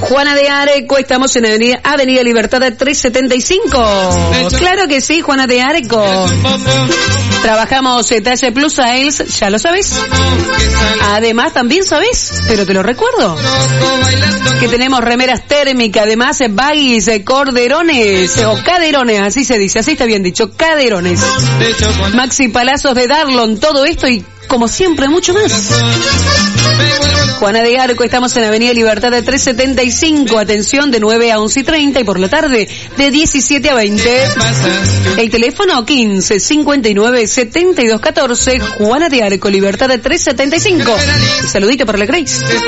Juana de Areco, estamos en Avenida Libertad 375. Claro que sí, Juana de Areco. Trabajamos talle plus sales, ya lo sabes. Además, también sabes, pero te lo recuerdo, que tenemos remeras térmicas, además baggies, corderones o caderones, así se dice, así está bien dicho, caderones. Maxi palazos de Darlon, todo esto y como siempre mucho más. Juana de Arco, estamos en Avenida Libertad de 375, atención de 9 a 11:30 y por la tarde de 17 a 20. El teléfono 15 59 72 14, Juana de Arco, Libertad de 375. Un saludito para la Grace.